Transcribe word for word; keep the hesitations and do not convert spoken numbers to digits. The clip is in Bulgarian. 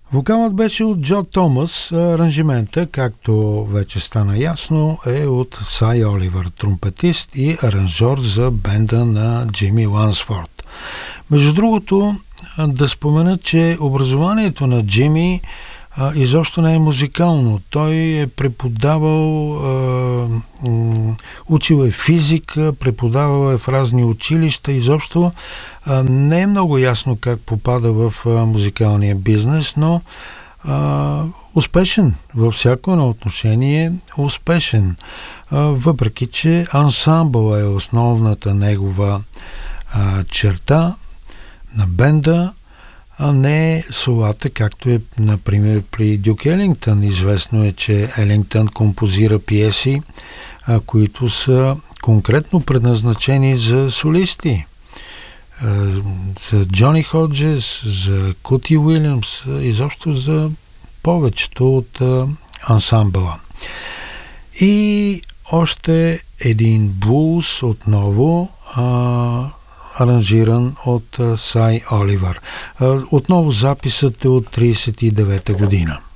Вокалът беше от Джо Томас, аранжимента, както вече стана ясно, е от Сай Оливър, тромпетист и аранжор за бенда на Джими Лансфорд. Между другото, да спомена, че образованието на Джими а, изобщо не е музикално. Той е преподавал, а, м, учил е физика, преподавал е в разни училища, изобщо а, не е много ясно как попада в а, музикалния бизнес, но а, успешен във всяко едно отношение, успешен. А, въпреки, че ансамбъл е основната негова а, черта на бенда, а не солата, както е, например, при Дюк Елингтън. Известно е, че Елингтън композира пиеси, а, които са конкретно предназначени за солисти. А, за Джони Ходжес, за Кути Уилямс, изобщо за повечето от а, ансамбъла. И още един блуз отново, а, аранжиран от Сай Оливър. Отново записът е от тридесет и девета година.